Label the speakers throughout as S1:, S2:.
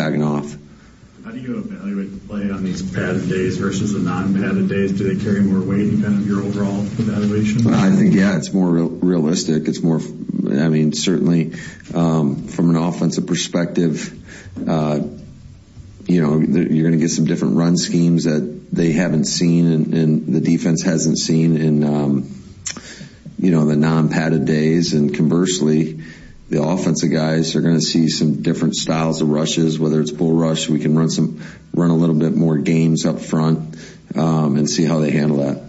S1: wagon off.
S2: How do you evaluate the play on these padded days versus the non-padded days? Do they carry more weight in kind of your overall evaluation?
S1: Well, I think, it's more realistic. It's more, certainly from an offensive perspective, you're going to get some different run schemes that they haven't seen and the defense hasn't seen in, the non-padded days. And conversely, the offensive guys are going to see some different styles of rushes, whether it's bull rush. We can run a little bit more games up front, and see how they handle that.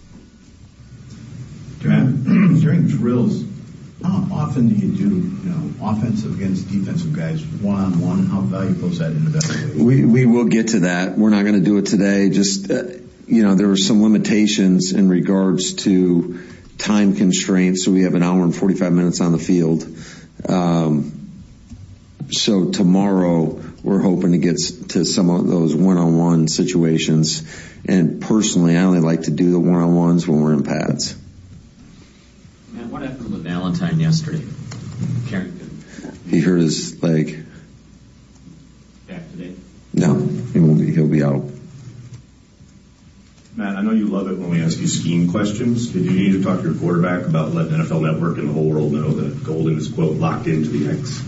S3: During drills, how often do you do, offensive against defensive guys one-on-one? How valuable is that in evaluation?
S1: We will get to that. We're not going to do it today. Just, there were some limitations in regards to time constraints. So we have an hour and 45 minutes on the field. So tomorrow we're hoping to get to some of those one-on-one situations. And personally, I only like to do the one-on-ones when we're in pads.
S4: Man, what happened with Valentine yesterday? Carrington.
S1: He hurt his leg.
S4: Back today?
S1: No, he won't be. He'll be out.
S5: Matt, I know you love it when we ask you scheme questions. Did you need to talk to your quarterback about letting NFL Network and the whole world know that Golden is, quote, locked into the X?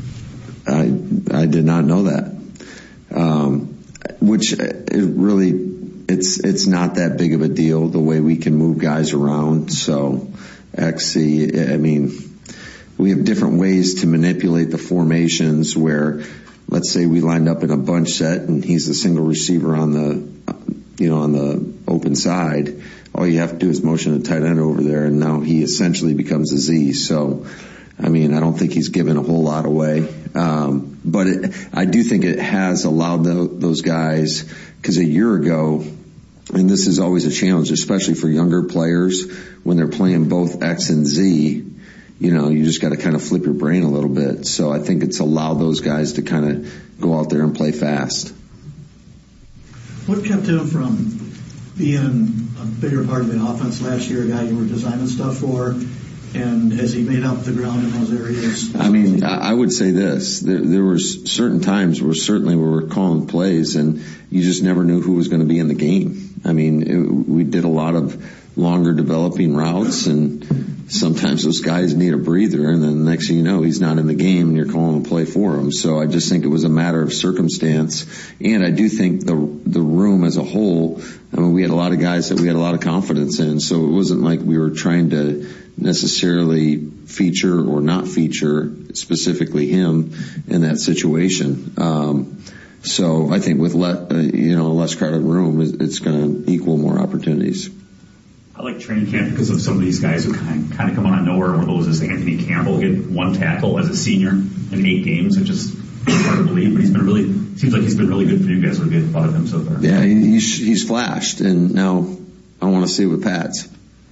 S1: I did not know that. It's not that big of a deal the way we can move guys around. So XC, we have different ways to manipulate the formations where, let's say we lined up in a bunch set and he's the single receiver on the open side. All you have to do is motion a tight end over there, and now he essentially becomes a Z. So, I don't think he's given a whole lot away. But I do think it has allowed those guys, because a year ago, and this is always a challenge, especially for younger players, when they're playing both X and Z, you just got to kind of flip your brain a little bit. So I think it's allowed those guys to kind of go out there and play fast.
S6: What kept him from being a bigger part of the offense last year, a guy you were designing stuff for? And has he made up the ground in those areas?
S1: I would say this. There were certain times where certainly we were calling plays and you just never knew who was going to be in the game. We did a lot of longer developing routes, and sometimes those guys need a breather, and then the next thing you know, he's not in the game and you're calling a play for him. So I just think it was a matter of circumstance. And I do think the room as a whole, we had a lot of guys that we had a lot of confidence in. So it wasn't like we were trying to necessarily feature or not feature specifically him in that situation. So I think with a less crowded room, it's going to equal more opportunities.
S7: I like training camp because of some of these guys who kind of come out of nowhere. One of those is Anthony Campbell. He had one tackle as a senior in 8 games, which is hard to believe, but seems like he's been really good for you guys. What do you thought of him so far?
S1: Yeah, he's flashed, and now I want to see it with pads.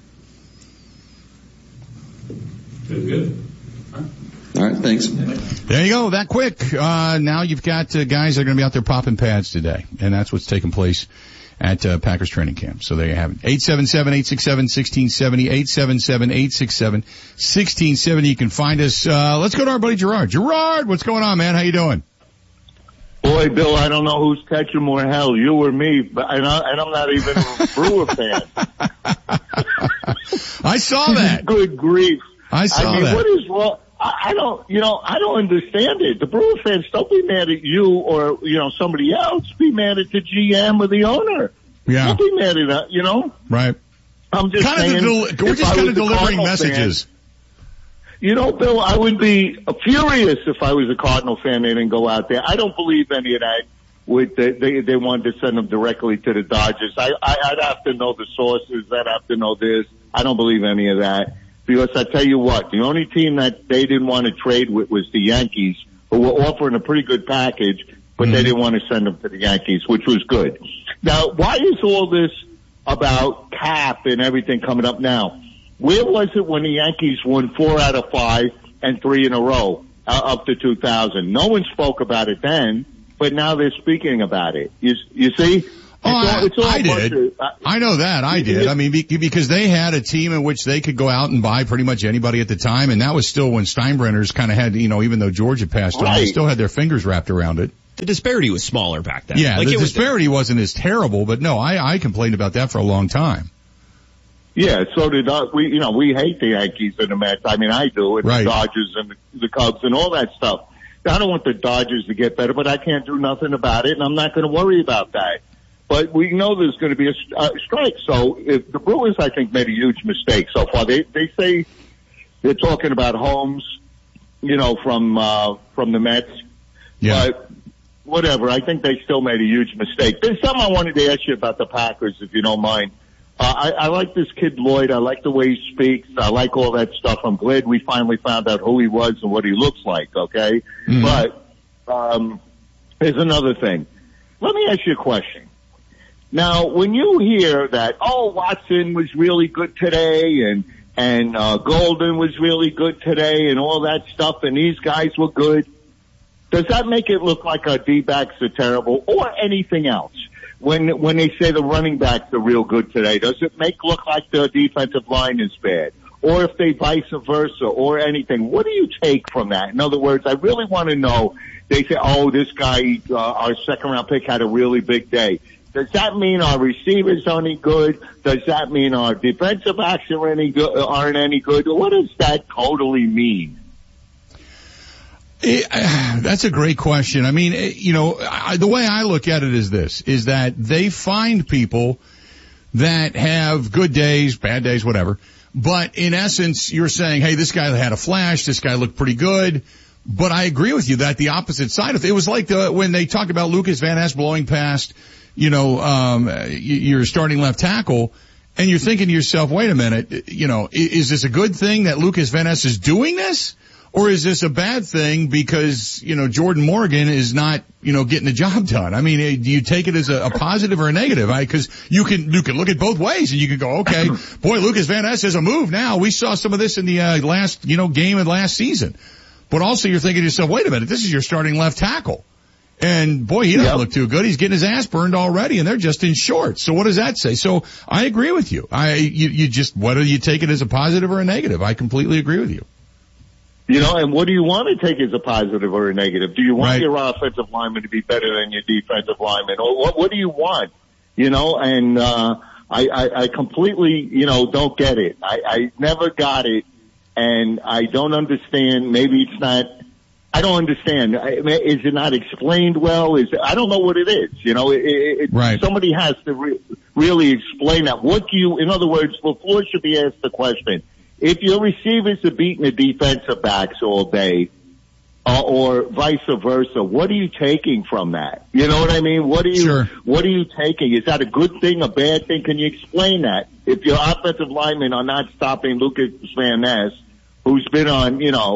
S7: Good.
S1: All right, thanks.
S8: There you go, that quick. Now you've got guys that are going to be out there popping pads today, and that's what's taking place at Packers training camp. So there you have it. 877-867-1670, 877-867-1670. You can find us. Let's go to our buddy Gerard. Gerard, what's going on, man? How you doing?
S9: Boy, Bill, I don't know who's catching more hell, you or me, and I'm not even a Brewer fan.
S8: I saw that.
S9: Good grief.
S8: I saw that.
S9: What is wrong? I don't understand it. The Brewer fans, don't be mad at you or, somebody else. Be mad at the GM or the owner.
S8: Yeah.
S9: Don't be mad at that,
S8: Right.
S9: I'm just saying.
S8: We're just kind of delivering messages.
S9: Bill, I would be furious if I was a Cardinal fan. They didn't go out there. I don't believe any of that. They wanted to send them directly to the Dodgers. I'd have to know the sources. I'd have to know this. I don't believe any of that. Because I tell you what, the only team that they didn't want to trade with was the Yankees, who were offering a pretty good package, but they didn't want to send them to the Yankees, which was good. Now, why is all this about cap and everything coming up now? Where was it when the Yankees won 4 out of 5 and 3 in a row up to 2000? No one spoke about it then, but now they're speaking about it. You see?
S8: I did. I know that. I did. Because they had a team in which they could go out and buy pretty much anybody at the time, and that was still when Steinbrenner's kind of had, even though Georgia passed on, they still had their fingers wrapped around it.
S10: the disparity was smaller back then.
S8: Yeah, the disparity wasn't as terrible, but no, I complained about that for a long time.
S9: Yeah, so did we hate the Yankees and the Mets. I mean, I do, and
S8: right.
S9: The Dodgers and the Cubs and all that stuff. I don't want the Dodgers to get better, but I can't do nothing about it, and I'm not going to worry about that. But we know there's going to be a strike. So if the Brewers, I think, made a huge mistake so far. They say they're talking about Holmes, from the Mets.
S8: Yeah.
S9: But whatever, I think they still made a huge mistake. There's something I wanted to ask you about the Packers, if you don't mind. I like this kid Lloyd. I like the way he speaks. I like all that stuff. I'm glad we finally found out who he was and what he looks like, okay?
S8: Mm-hmm.
S9: But here's another thing. Let me ask you a question. Now, when you hear that, Watson was really good today and Golden was really good today and all that stuff and these guys were good, does that make it look like our D-backs are terrible or anything else? When they say the running backs are real good today, does it look like the defensive line is bad? Or if they vice versa or anything? What do you take from that? In other words, I really want to know. They say, this guy, our second round pick had a really big day. Does that mean our receivers aren't any good? Does that mean our defensive backs aren't any good? What does that totally mean?
S8: That's a great question. I mean, the way I look at it is that they find people that have good days, bad days, whatever. But in essence, you're saying, hey, this guy had a flash, this guy looked pretty good. But I agree with you that the opposite side of it was like when they talked about Lucas Van Ness blowing past, your starting left tackle, and you're thinking to yourself, wait a minute, is this a good thing that Lucas Van Ness is doing this? Or is this a bad thing because, Jordan Morgan is not, getting the job done? I mean, do you take it as a positive or a negative? Because you can look at both ways and you can go, okay, boy, Lucas Van Ness has a move now. We saw some of this in the last, game of last season. But also you're thinking to yourself, wait a minute, this is your starting left tackle. And boy, he doesn't look too good. He's getting his ass burned already and they're just in shorts. So what does that say? So I agree with you. Whether you take it as a positive or a negative, I completely agree with you.
S9: And what do you want to take as a positive or a negative? Do you want your offensive lineman to be better than your defensive lineman? Or what do you want? And I completely, don't get it. I never got it, and I don't understand. Maybe it's not. I don't understand. Is it not explained well? I don't know what it is. Somebody has to really explain that. In other words, LaFleur should be asked the question. If your receivers are beating the defensive backs all day, or vice versa, what are you taking from that? You know what I mean? What are you taking? Is that a good thing, a bad thing? Can you explain that? If your offensive linemen are not stopping Lucas Van Ness, who's been on,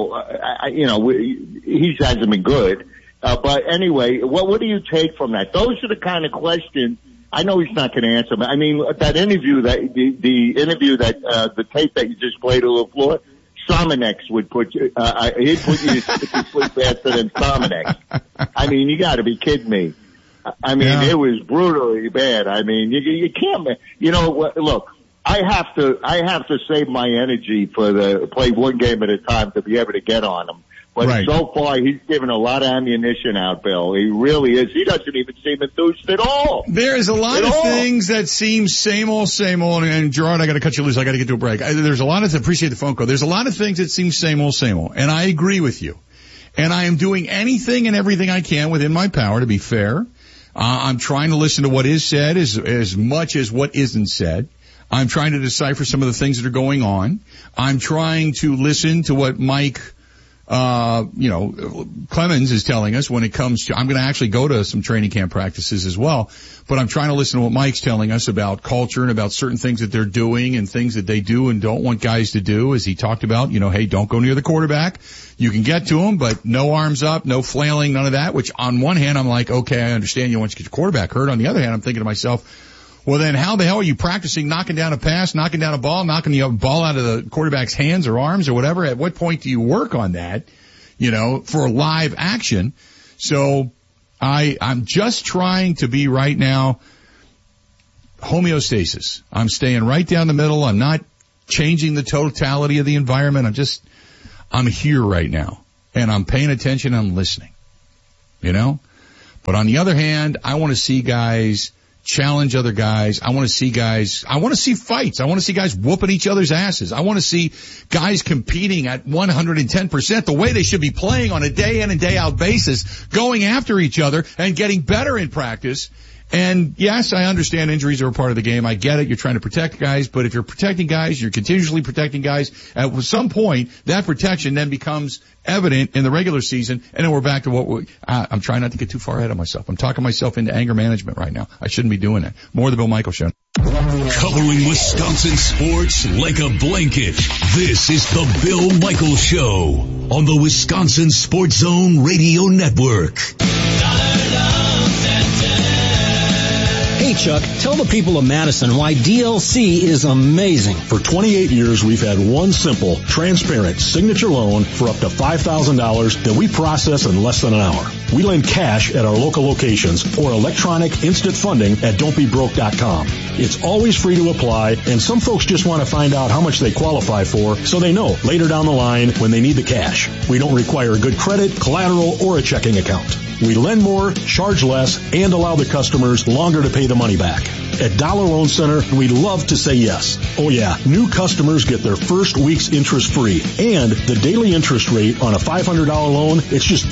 S9: he hasn't been good. But anyway, what do you take from that? Those are the kind of questions. I know he's not going to answer, but I mean, that interview, the tape that you just played to LaFleur, Sominex would put you, he'd put you to sleep faster than Sominex. I mean, you gotta be kidding me. I mean, It was brutally bad. I mean, you can't, look, I have to save my energy play one game at a time to be able to get on him. But so far, he's given a lot of ammunition out, Bill. He really is. He doesn't even seem enthused at all.
S8: There's a lot of things that seem same old. And Gerard, I got to cut you loose. I got to get to a break. There's a lot of, appreciate the phone call. There's a lot of things that seem same old. And I agree with you. And I am doing anything and everything I can within my power to be fair. I'm trying to listen to what is said as much as what isn't said. I'm trying to decipher some of the things that are going on. I'm trying to listen to what Mike Clemens is telling us when it comes to, I'm going to actually go to some training camp practices as well, but I'm trying to listen to what Mike's telling us about culture and about certain things that they're doing and things that they do and don't want guys to do, as he talked about, hey, don't go near the quarterback. You can get to him, but no arms up, no flailing, none of that, which on one hand, I'm like, okay, I understand you want to get your quarterback hurt. On the other hand, I'm thinking to myself, well, then how the hell are you practicing knocking down a pass, knocking down a ball, knocking the ball out of the quarterback's hands or arms or whatever? At what point do you work on that, for live action? So I'm just trying to be right now homeostasis. I'm staying right down the middle. I'm not changing the totality of the environment. I'm here right now and I'm paying attention. I'm listening, But on the other hand, I want to see guys challenge other guys. I want to see fights. I want to see guys whooping each other's asses. I want to see guys competing at 110%, the way they should be playing on a day in and day out basis, going after each other and getting better in practice. And yes, I understand injuries are a part of the game. I get it. You're trying to protect guys, but if you're protecting guys, you're continuously protecting guys. At some point, that protection then becomes evident in the regular season, and then we're back to I'm trying not to get too far ahead of myself. I'm talking myself into anger management right now. I shouldn't be doing that. More of the Bill Michaels Show.
S11: Covering Wisconsin sports like a blanket. This is the Bill Michaels Show on the Wisconsin Sports Zone Radio Network.
S12: Hey Chuck, tell the people of Madison why DLC is amazing.
S13: For 28 years, we've had one simple, transparent signature loan for up to $5,000 that we process in less than an hour. We lend cash at our local locations or electronic instant funding at don'tbebroke.com. It's always free to apply, and some folks just want to find out how much they qualify for so they know later down the line when they need the cash. We don't require good credit, collateral, or a checking account. We lend more, charge less, and allow the customers longer to pay the money back. At Dollar Loan Center, we love to say yes. Oh yeah, new customers get their first week's interest free. And the daily interest rate on a $500 loan, it's just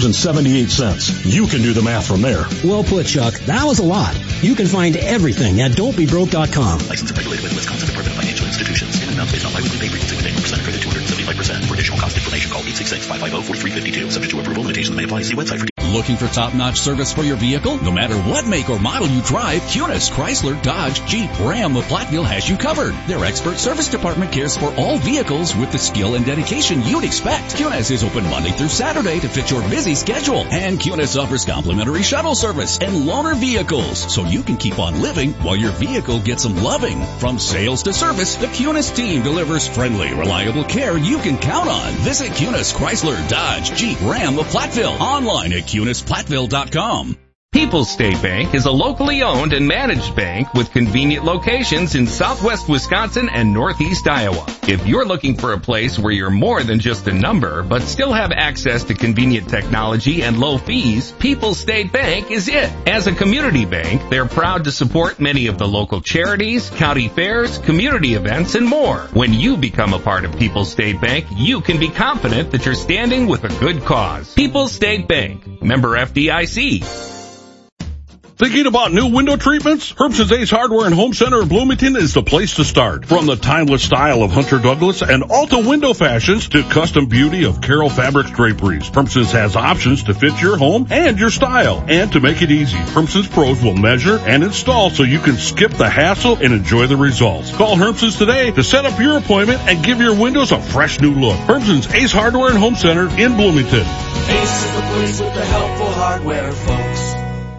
S13: $3.78. You can do the math from there.
S12: Well put, Chuck. That was a lot. You can find everything at don'tbebroke.com.
S14: Licensed and regulated by the Wisconsin Department of Financial Institutions. Payment amounts based on biweekly pay premiums and percent credit 275%. For additional cost information, call 866-550-4352. Subject to approval, limitations may apply. See website for
S11: Looking for top-notch service for your vehicle? No matter what make or model you drive, Kunis, Chrysler, Dodge, Jeep, Ram of Platteville has you covered. Their expert service department cares for all vehicles with the skill and dedication you'd expect. Kunis is open Monday through Saturday to fit your busy schedule. And Kunis offers complimentary shuttle service and loaner vehicles, so you can keep on living while your vehicle gets some loving. From sales to service, the Kunis team delivers friendly, reliable care you can count on. Visit Kunis, Chrysler, Dodge, Jeep, Ram of Platteville. Online at KunisPlatteville.com.
S15: People's State Bank is a locally owned and managed bank with convenient locations in southwest Wisconsin and northeast Iowa. If you're looking for a place where you're more than just a number, but still have access to convenient technology and low fees, People's State Bank is it. As a community bank, they're proud to support many of the local charities, county fairs, community events, and more. When you become a part of People's State Bank, you can be confident that you're standing with a good cause. People's State Bank, member FDIC.
S16: Thinking about new window treatments? Herbson's Ace Hardware and Home Center in Bloomington is the place to start. From the timeless style of Hunter Douglas and Alta window fashions to custom beauty of Carroll Fabrics draperies, Herbson's has options to fit your home and your style. And to make it easy, Herbson's pros will measure and install so you can skip the hassle and enjoy the results. Call Herbson's today to set up your appointment and give your windows a fresh new look. Herbson's Ace Hardware and Home Center in Bloomington.
S17: Ace is the place with the helpful hardware, folks.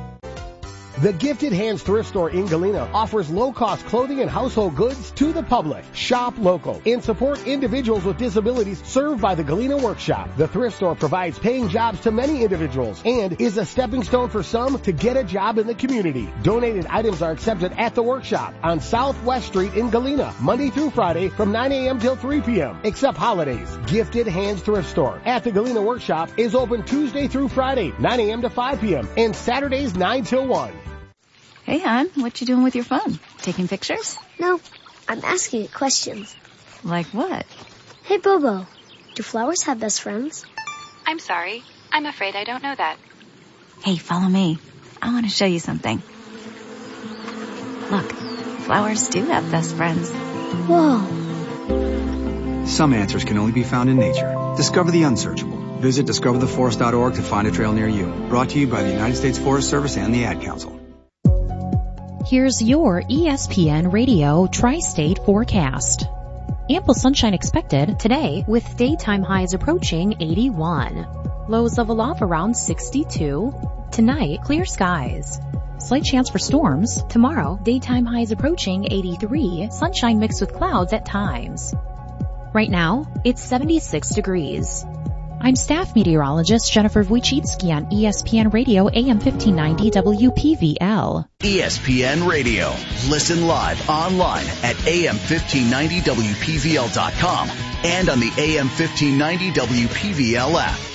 S18: The Gifted Hands Thrift Store in Galena offers low-cost clothing and household goods to the public. Shop local and support individuals with disabilities served by the Galena Workshop. The thrift store provides paying jobs to many individuals and is a stepping stone for some to get a job in the community. Donated items are accepted at the workshop on Southwest Street in Galena, Monday through Friday from 9 a.m. till 3 p.m., except holidays. Gifted Hands Thrift Store at the Galena Workshop is open Tuesday through Friday, 9 a.m. to 5 p.m., and Saturdays 9 till 1.
S19: Hey, hon, what you doing with your phone? Taking pictures?
S20: No, I'm asking it questions.
S19: Like what?
S20: Hey, Bobo, do flowers have best friends?
S21: I'm sorry. I'm afraid I don't know that.
S19: Hey, follow me. I want to show you something. Look, flowers do have best friends.
S20: Whoa.
S22: Some answers can only be found in nature. Discover the unsearchable. Visit discovertheforest.org to find a trail near you. Brought to you by the United States Forest Service and the Ad Council.
S23: Here's your ESPN Radio Tri-State forecast. Ample sunshine expected today with daytime highs approaching 81. Lows level off around 62. Tonight, clear skies. Slight chance for storms. Tomorrow, daytime highs approaching 83. Sunshine mixed with clouds at times. Right now, it's 76 degrees. I'm staff meteorologist Jennifer Wojcicki on ESPN Radio AM 1590 WPVL.
S24: ESPN Radio. Listen live online at AM1590WPVL.com and on the AM1590 WPVL app.